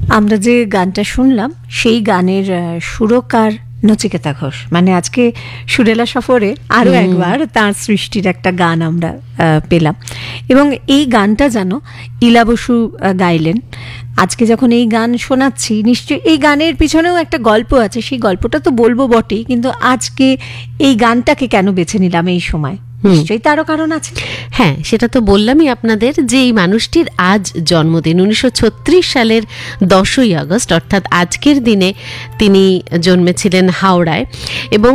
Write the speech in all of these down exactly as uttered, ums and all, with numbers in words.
আমরা যে গানটা শুনলাম সেই গানের সুরকার নচিকেতা ঘোষ, মানে আজকে সুরেলা সফরে আরও একবার তার সৃষ্টির একটা গান আমরা পেলাম। এবং এই গানটা যেন ইলা বসু গাইলেন। আজকে যখন এই গান শোনাচ্ছি, নিশ্চয়ই এই গানের পিছনেও একটা গল্প আছে, সেই গল্পটা তো বলবো বটেই, কিন্তু আজকে এই গানটাকে কেন বেছে নিলাম এই সময়, নিশ্চয়ই তারও কারণ আছে। হ্যাঁ, সেটা তো বললামই আপনাদের যে এই মানুষটির আজ জন্মদিন। উনিশশো ছত্রিশ সালের দশই আগস্ট, অর্থাৎ আজকের দিনে তিনি জন্মেছিলেন হাওড়ায় এবং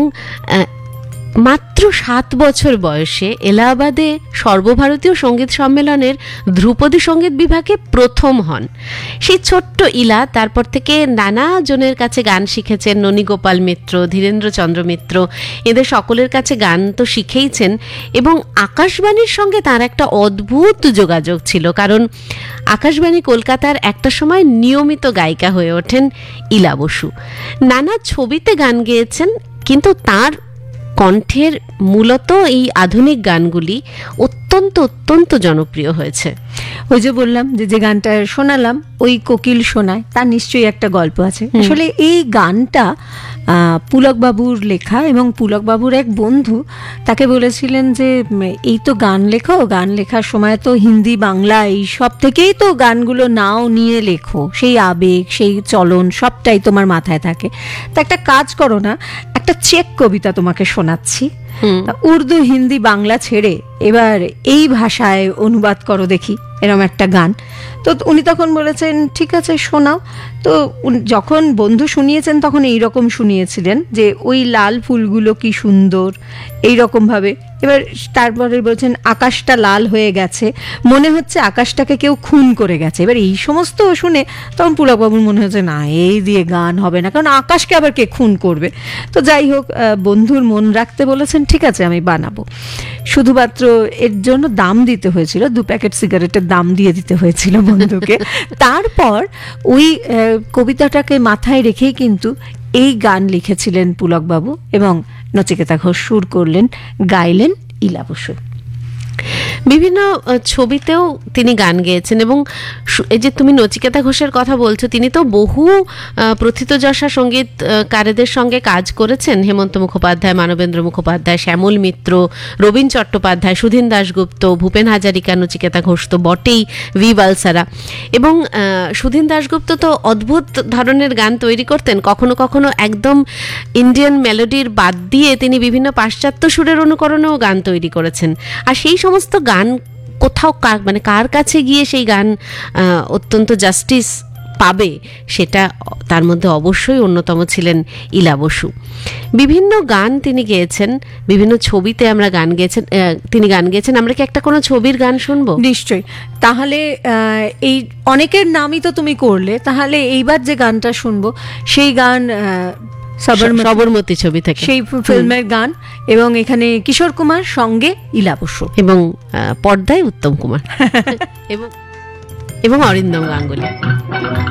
মাত্র সাত বছর বয়সে এলাহাবাদে সর্বভারতীয় সঙ্গীত সম্মেলনের ধ্রুপদী সঙ্গীত বিভাগে প্রথম হন। সেই ছোট্ট ইলা তারপর থেকে নানা জনের কাছে গান শিখেছেন। ননীগোপাল মিত্র, ধীরেন্দ্রচন্দ্র মিত্র, এদের সকলের কাছে গান তো শিখেইছেন এবং আকাশবাণীর সঙ্গে তার একটা অদ্ভুত যোগাযোগ ছিল, কারণ আকাশবাণী কলকাতার একটা সময় নিয়মিত গায়িকা হয়ে ওঠেন ইলা বসু। নানা ছবিতে গান গেয়েছেন, কিন্তু তার কণ্ঠের মূলত এই আধুনিক গানগুলি অত্যন্ত অত্যন্ত জনপ্রিয় হয়েছে। ওই যে বললাম যে যে গানটা শোনালাম, ওই কোকিল শোনায়, তার নিশ্চয়ই একটা গল্প আছে। আসলে এই গানটা পুলকবাবুর লেখা এবং পুলকবাবুর এক বন্ধু তাকে বলেছিলেন যে এই তো গান লেখো, গান লেখার সময় তো হিন্দি বাংলা এই সব থেকেই তো গানগুলো নাও নিয়ে লেখো, সেই আবেগ সেই চলন সবটাই তোমার মাথায় থাকে, তা একটা কাজ করো না, একটা চেক কবিতা তোমাকে শোনাচ্ছি, উর্দু হিন্দি বাংলা ছেড়ে এবার এই ভাষায় অনুবাদ করো দেখি, এরকম একটা গান। তো উনি তখন বলেছেন ঠিক আছে শোনাও। তো যখন বন্ধু শুনিয়েছেন তখন এইরকম শুনিয়েছিলেন যে ওই লাল ফুলগুলো কি সুন্দর, এইরকমভাবে। এবার তারপরে বলছেন আকাশটা লাল হয়ে গেছে, মনে হচ্ছে আকাশটাকে কেউ খুন করে গেছে। এবার এই সমস্ত শুনে তখন পুলকবাবুর মনে হচ্ছে না, এই দিয়ে গান হবে না, কারণ আকাশকে আবার কে খুন করবে। তো যাই হোক, বন্ধুর মন রাখতে বলেছেন, ঠিক আছে আমি বানাবো। শুধুমাত্র এর জন্য দাম দিতে হয়েছিল, দু প্যাকেট সিগারেটের দাম দিয়ে দিতে হয়েছিল বন্ধুকে। তারপর ওই কবিতাটাকে মাথায় রেখেই কিন্তু এই গান লিখেছিলেন পুলকবাবু এবং নচিকেতা ঘোষ সুর করলেন, গাইলেন ইলা বসু। বিভিন্ন ছবিতেও তিনি গান গেয়েছেন এবং এই যে তুমি নচিকেতা ঘোষের কথা বলছো, তিনি তো বহু প্রথিতযশা সঙ্গীতকারদের সঙ্গে কাজ করেছেন। হেমন্ত মুখোপাধ্যায়, মানবেন্দ্র মুখোপাধ্যায়, শ্যামল মিত্র, রবীন চট্টোপাধ্যায়, সুধীন দাশগুপ্ত, ভূপেন হাজারিকা, নচিকেতা ঘোষ তো বটেই, ভি বালসারা। এবং সুধীন দাশগুপ্ত তো অদ্ভুত ধরনের গান তৈরি করতেন, কখনো কখনো একদম ইন্ডিয়ান মেলোডির বাদ দিয়ে তিনি বিভিন্ন পাশ্চাত্য সুরের অনুকরণেও গান তৈরি করেছেন। আর সেই সমস্ত গান কোথাও কার মানে কার কাছে গিয়ে সেই গান অত্যন্ত জাস্টিস পাবে, সেটা তার মধ্যে অবশ্যই অন্যতম ছিলেন ইলা বসু। বিভিন্ন গান তিনি গেয়েছেন, বিভিন্ন ছবিতে আমরা গান গেয়েছেন তিনি গান গেয়েছেন। আমরা কি একটা কোনো ছবির গান শুনবো? নিশ্চয়ই। তাহলে এই অনেকের নামই তো তুমি করলে, তাহলে এইবার যে গানটা শুনবো সেই গান সবরমতী ছবি থেকে, সেই ফিল্মের গান, এবং এখানে কিশোর কুমার সঙ্গে ইলা বসু এবং পর্দায় উত্তম কুমার এবং এবং অরিন্দম গাঙ্গুলি।